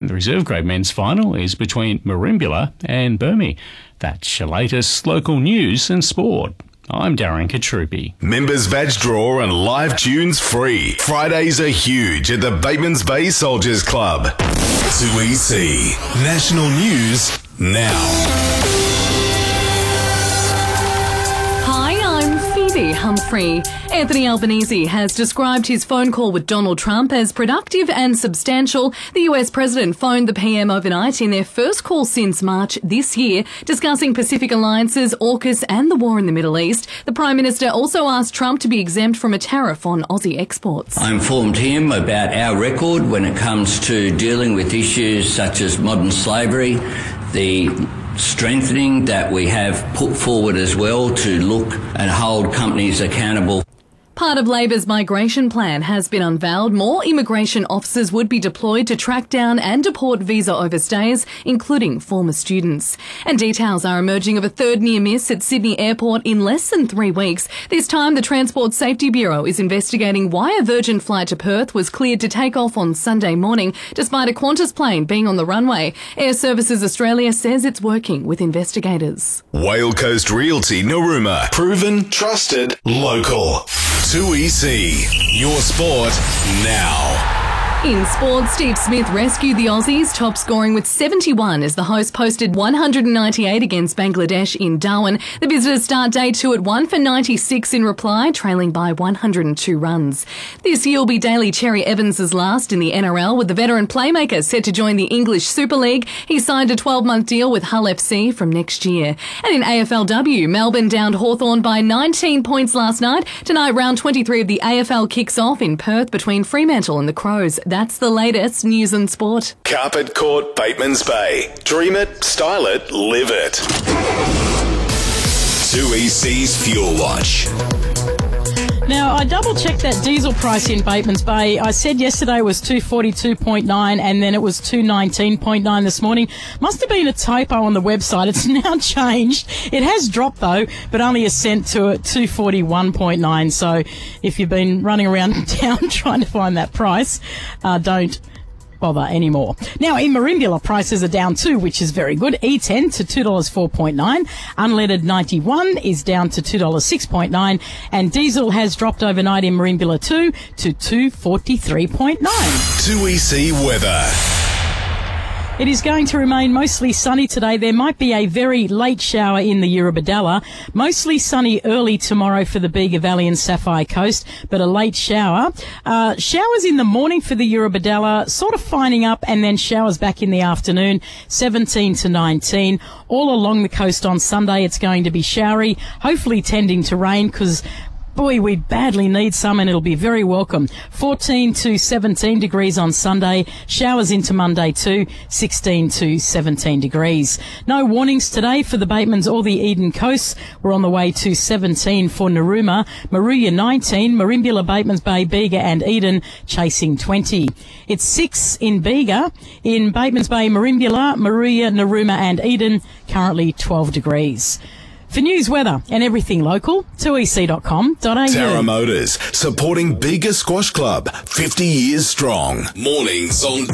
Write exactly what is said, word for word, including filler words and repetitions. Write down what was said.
The reserve grade men's final is between Merimbula and Burmy. That's your latest local news and sport. I'm Darren Katrupi. Members badge draw and live tunes free. Fridays are huge at the Batemans Bay Soldiers Club. two E C. National news now. Humphrey. Anthony Albanese has described his phone call with Donald Trump as productive and substantial. The U S president phoned the P M overnight in their first call since March this year, discussing Pacific alliances, AUKUS and the war in the Middle East. The Prime Minister also asked Trump to be exempt from a tariff on Aussie exports. I informed him about our record when it comes to dealing with issues such as modern slavery, the strengthening that we have put forward as well to look and hold companies accountable. Part of Labor's migration plan has been unveiled. More immigration officers would be deployed to track down and deport visa overstays, including former students. And details are emerging of a third near miss at Sydney Airport in less than three weeks. This time, the Transport Safety Bureau is investigating why a Virgin flight to Perth was cleared to take off on Sunday morning, despite a Qantas plane being on the runway. Air Services Australia says it's working with investigators. Whale Coast Realty Narooma. Proven, trusted, local. two E C. Your sport now. In sport, Steve Smith rescued the Aussies, top scoring with seventy-one as the host posted one hundred ninety-eight against Bangladesh in Darwin. The visitors start day two at one for ninety-six in reply, trailing by one hundred two runs. This year will be Daly Cherry Evans' last in the N R L, with the veteran playmaker set to join the English Super League. He signed a twelve-month deal with Hull F C from next year. And in A F L W, Melbourne downed Hawthorn by nineteen points last night. Tonight, round twenty-three of the A F L kicks off in Perth between Fremantle and the Crows. That's the latest news and sport. Carpet Court, Batemans Bay. Dream it, style it, live it. two E C's Fuel Watch. Now, I double-checked that diesel price in Batemans Bay. I said yesterday it was two forty-two point nine and then it was two nineteen point nine this morning. Must have been a typo on the website. It's now changed. It has dropped, though, but only a cent to two forty-one point nine. So if you've been running around town trying to find that price, uh, don't bother anymore. Now, in Merimbula, prices are down too, which is very good. E ten to two dollars four point nine. Unleaded ninety-one is down to two dollars six point nine. And diesel has dropped overnight in Merimbula too to two forty-three point nine. two E C weather. It is going to remain mostly sunny today. There might be a very late shower in the Eurobodalla. Mostly sunny early tomorrow for the Bega Valley and Sapphire Coast, but a late shower. Uh, showers in the morning for the Eurobodalla, sort of fining up, and then showers back in the afternoon, seventeen to nineteen. All along the coast on Sunday, it's going to be showery, hopefully tending to rain, because boy, we badly need some, and it'll be very welcome. fourteen to seventeen degrees on Sunday. Showers into Monday too, sixteen to seventeen degrees. No warnings today for the Batemans or the Eden coasts. We're on the way to seventeen for Narooma. Moruya nineteen, Merimbula, Batemans Bay, Bega and Eden chasing twenty. It's six in Bega. In Batemans Bay, Merimbula, Moruya, Narooma and Eden, currently twelve degrees. For news, weather and everything local, two e c dot com dot a u. Tara Motors, supporting Bega Squash Club, fifty years strong. Mornings on